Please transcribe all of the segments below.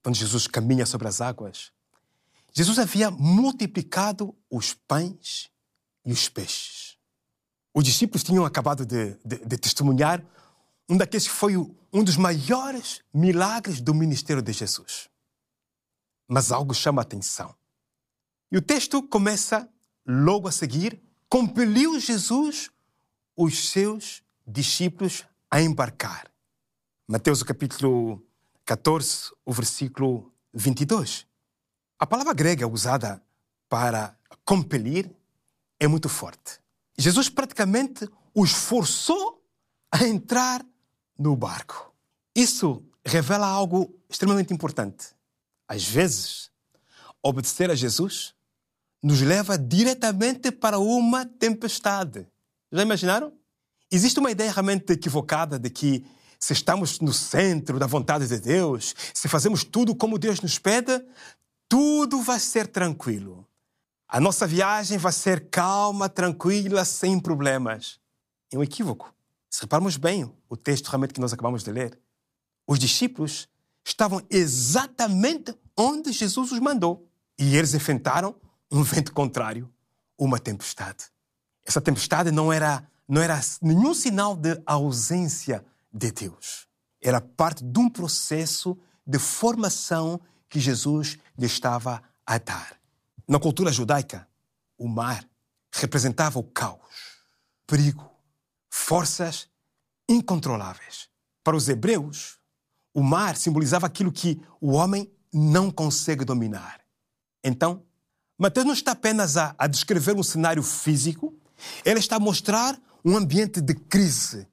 quando Jesus caminha sobre as águas, Jesus havia multiplicado os pães e os peixes. Os discípulos tinham acabado de testemunhar um daqueles que foi um dos maiores milagres do ministério de Jesus. Mas algo chama a atenção. E o texto começa logo a seguir: compeliu Jesus os seus discípulos a embarcar. Mateus, o capítulo 14, o versículo 22. A palavra grega usada para compelir é muito forte. Jesus praticamente os forçou a entrar no barco. Isso revela algo extremamente importante. Às vezes, obedecer a Jesus nos leva diretamente para uma tempestade. Já imaginaram? Existe uma ideia realmente equivocada de que se estamos no centro da vontade de Deus, se fazemos tudo como Deus nos pede, tudo vai ser tranquilo. A nossa viagem vai ser calma, tranquila, sem problemas. É um equívoco. Se repararmos bem o texto realmente que nós acabamos de ler, os discípulos estavam exatamente onde Jesus os mandou. E eles enfrentaram um vento contrário, uma tempestade. Essa tempestade não era nenhum sinal de ausência de Deus. Era parte de um processo de formação que Jesus lhe estava a dar. Na cultura judaica, o mar representava o caos, perigo, forças incontroláveis. Para os hebreus, o mar simbolizava aquilo que o homem não consegue dominar. Então, Mateus não está apenas a descrever um cenário físico, ele está a mostrar um ambiente de crise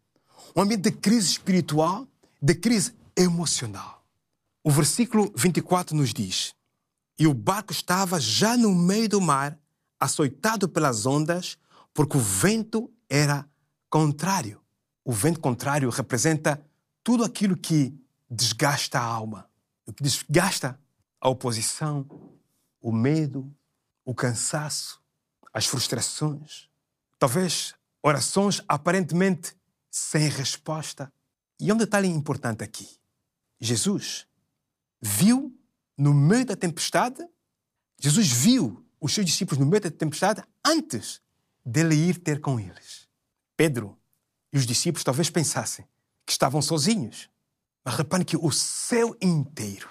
espiritual, de crise emocional. O versículo 24 nos diz: e o barco estava já no meio do mar, açoitado pelas ondas, porque o vento era contrário. O vento contrário representa tudo aquilo que desgasta a alma, o que desgasta a oposição, o medo, o cansaço, as frustrações, talvez orações aparentemente sem resposta. E há um detalhe importante aqui. Jesus viu no meio da tempestade, Jesus viu os seus discípulos no meio da tempestade antes dele ir ter com eles. Pedro e os discípulos talvez pensassem que estavam sozinhos. Mas reparem que o céu inteiro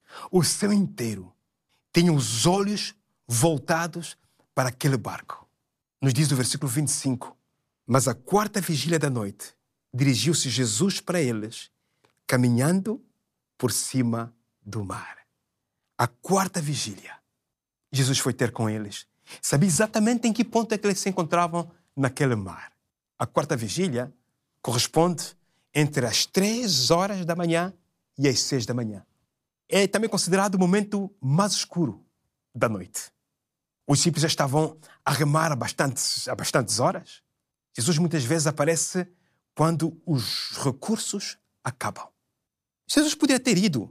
tinha os olhos voltados para aquele barco. Nos diz o versículo 25, mas à quarta vigília da noite, dirigiu-se Jesus para eles, caminhando por cima do mar. À quarta vigília, Jesus foi ter com eles. Sabia exatamente em que ponto é que eles se encontravam naquele mar. A quarta vigília corresponde entre as 3 horas da manhã e as 6 da manhã. É também considerado o momento mais escuro da noite. Os discípulos já estavam a remar há bastantes horas. Jesus muitas vezes aparece quando os recursos acabam. Jesus podia ter ido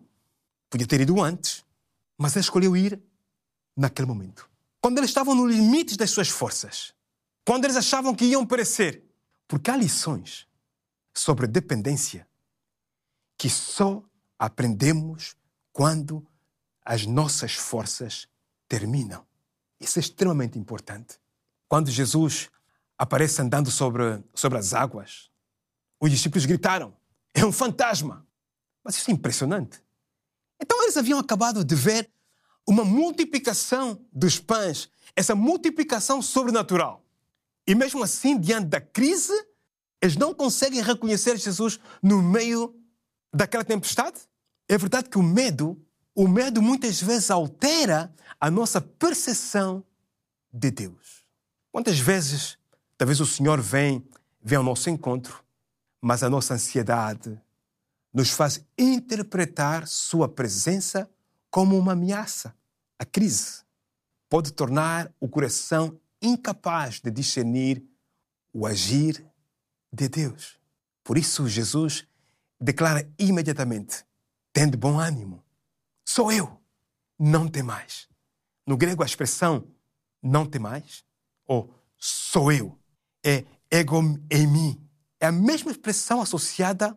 antes, mas ele escolheu ir naquele momento. Quando eles estavam nos limites das suas forças, quando eles achavam que iam perecer. Porque há lições sobre dependência que só aprendemos quando as nossas forças terminam. Isso é extremamente importante. Quando Jesus aparece andando sobre as águas, os discípulos gritaram: é um fantasma! Mas isso é impressionante. Então eles haviam acabado de ver uma multiplicação dos pães, essa multiplicação sobrenatural. E mesmo assim, diante da crise, eles não conseguem reconhecer Jesus no meio daquela tempestade. É verdade que o medo muitas vezes altera a nossa percepção de Deus. Quantas vezes, talvez o Senhor vem ao nosso encontro, mas a nossa ansiedade nos faz interpretar sua presença como uma ameaça. A crise pode tornar o coração incapaz de discernir o agir de Deus. Por isso, Jesus declara imediatamente: tende bom ânimo. Sou eu, não temais. No grego, a expressão não temais, ou sou eu, é ego eimi. É a mesma expressão associada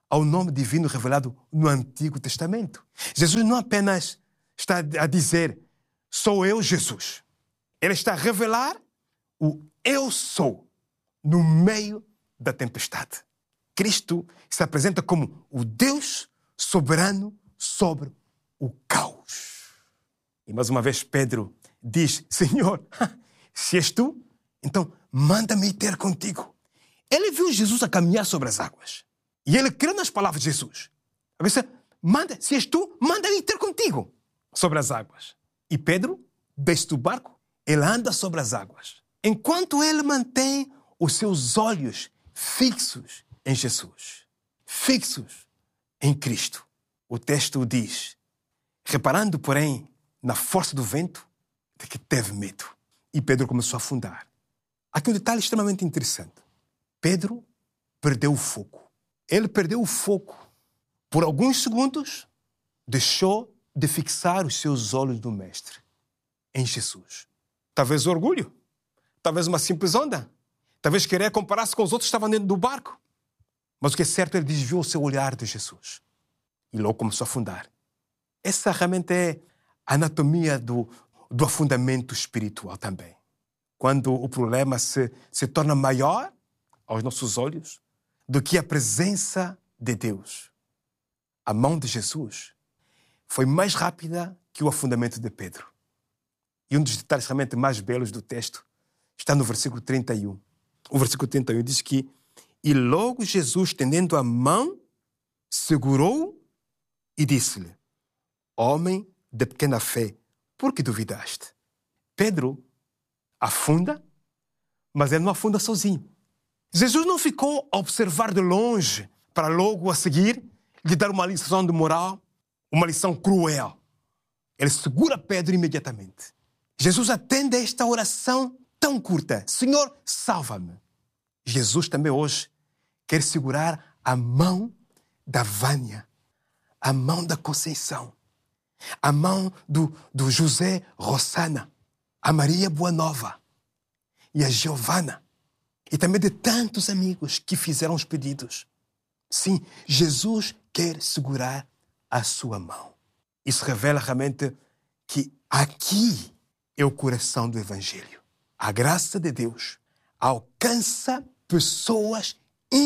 ao nome divino revelado no Antigo Testamento. Jesus não apenas está a dizer, sou eu, Jesus. Ele está a revelar o eu sou no meio da tempestade. Cristo se apresenta como o Deus soberano sobre o caos. E mais uma vez Pedro diz, Senhor, se és tu, então manda-me ir ter contigo. Ele viu Jesus a caminhar sobre as águas. E ele creu nas palavras de Jesus. Ele disse, se és tu, manda-me ir ter contigo sobre as águas. E Pedro desce do barco, ele anda sobre as águas. Enquanto ele mantém os seus olhos fixos em Jesus, fixos em Cristo. O texto diz, reparando, porém, na força do vento, de que teve medo. E Pedro começou a afundar. Aqui um detalhe extremamente interessante. Pedro perdeu o foco. Ele perdeu o foco. Por alguns segundos, deixou de fixar os seus olhos no Mestre, em Jesus. Talvez orgulho, talvez uma simples onda, talvez querer comparar-se com os outros que estavam dentro do barco. Mas o que é certo, ele desviou o seu olhar de Jesus. E logo começou a afundar. Essa realmente é a anatomia do afundamento espiritual também. Quando o problema se torna maior aos nossos olhos do que a presença de Deus. A mão de Jesus foi mais rápida que o afundamento de Pedro. E um dos detalhes realmente mais belos do texto está no versículo 31. O versículo 31 diz que e logo Jesus, estendendo a mão, segurou e disse-lhe, homem de pequena fé, por que duvidaste? Pedro afunda, mas ele não afunda sozinho. Jesus não ficou a observar de longe para logo a seguir lhe dar uma lição de moral, uma lição cruel. Ele segura Pedro imediatamente. Jesus atende a esta oração tão curta. Senhor, salva-me. Jesus também hoje quer segurar a mão da Vânia, a mão da Conceição, a mão do José Rossana, a Maria Boanova e a Giovana, e também de tantos amigos que fizeram os pedidos. Sim, Jesus quer segurar a sua mão. Isso revela realmente que aqui é o coração do Evangelho. A graça de Deus alcança pessoas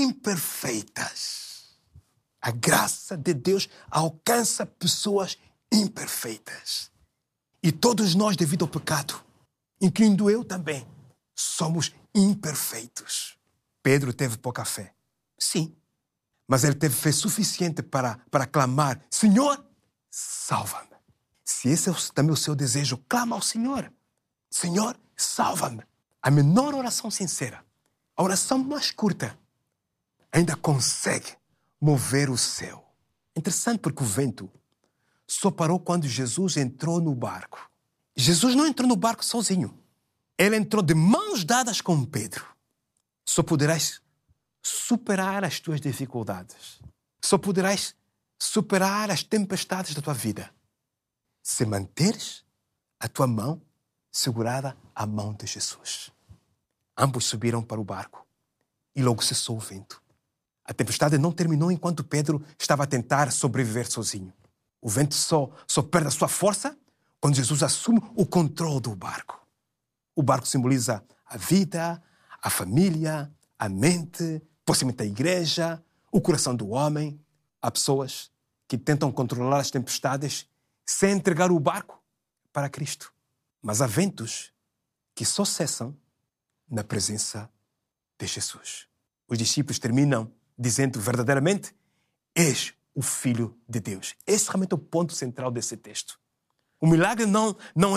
imperfeitas. A graça de Deus alcança pessoas imperfeitas. E todos nós, devido ao pecado, incluindo eu também, somos imperfeitos. Pedro teve pouca fé. Sim. Mas ele teve fé suficiente para clamar, Senhor, salva-me. Se esse é também o seu desejo, clama ao Senhor. Senhor, salva-me. A menor oração sincera, a oração mais curta, ainda consegue mover o céu. Interessante porque o vento só parou quando Jesus entrou no barco. Jesus não entrou no barco sozinho. Ele entrou de mãos dadas com Pedro. Só poderás superar as tuas dificuldades. Só poderás superar as tempestades da tua vida se manteres a tua mão segurada à mão de Jesus. Ambos subiram para o barco e logo cessou o vento. A tempestade não terminou enquanto Pedro estava a tentar sobreviver sozinho. O vento só perde a sua força quando Jesus assume o controle do barco. O barco simboliza a vida, a família, a mente, possivelmente a igreja, o coração do homem. Há pessoas que tentam controlar as tempestades sem entregar o barco para Cristo. Mas há ventos que só cessam na presença de Jesus. Os discípulos terminam dizendo verdadeiramente, és o Filho de Deus. Esse realmente é o ponto central desse texto. O milagre não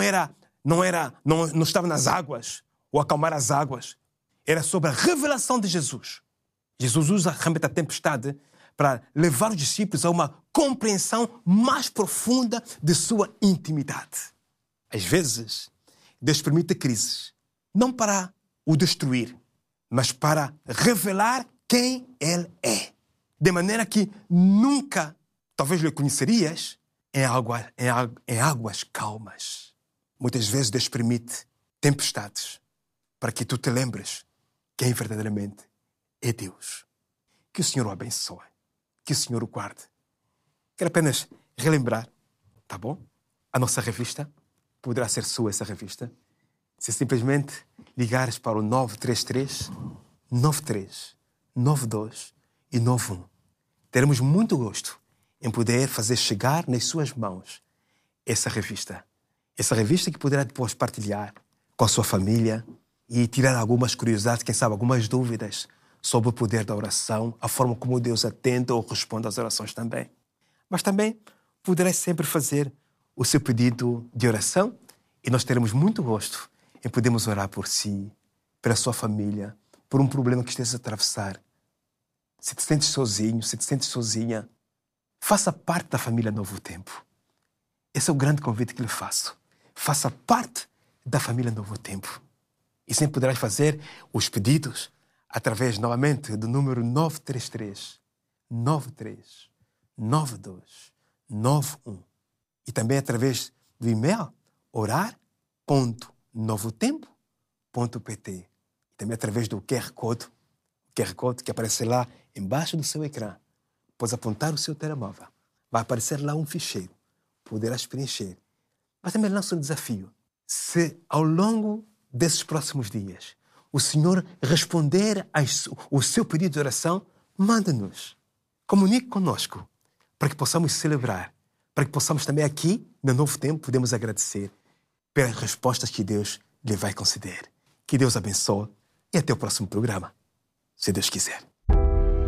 estava nas águas, ou acalmar as águas. Era sobre a revelação de Jesus. Jesus usa realmente a tempestade para levar os discípulos a uma compreensão mais profunda de sua intimidade. Às vezes, Deus permite crises, não para o destruir, mas para revelar quem Ele é. De maneira que nunca, talvez, lhe conhecerias em águas calmas. Muitas vezes Deus permite tempestades para que tu te lembres quem verdadeiramente é Deus. Que o Senhor o abençoe. Que o Senhor o guarde. Quero apenas relembrar, tá bom? A nossa revista. Poderá ser sua essa revista. Se simplesmente ligares para o 933 93 92 e 91. Teremos muito gosto em poder fazer chegar nas suas mãos essa revista. Essa revista que poderá depois partilhar com a sua família e tirar algumas curiosidades, quem sabe algumas dúvidas sobre o poder da oração, a forma como Deus atende ou responde às orações também. Mas também poderá sempre fazer o seu pedido de oração e nós teremos muito gosto em podermos orar por si, pela sua família, por um problema que estejas a atravessar. Se te sentes sozinho, se te sentes sozinha, faça parte da família Novo Tempo. Esse é o grande convite que lhe faço. Faça parte da família Novo Tempo. E sempre poderás fazer os pedidos através, novamente, do número 933 93 92 91. E também através do e-mail orar.novotempo.pt. E também através do QR Code que aparece lá embaixo do seu ecrã. Podes apontar o seu telemóvel. Vai aparecer lá um ficheiro. Poderás preencher. Mas também lança um desafio. Se ao longo desses próximos dias o Senhor responder ao seu pedido de oração, manda-nos. Comunique conosco para que possamos celebrar, para que possamos também aqui, no Novo Tempo, podemos agradecer pelas respostas que Deus lhe vai conceder. Que Deus abençoe e até o próximo programa, se Deus quiser.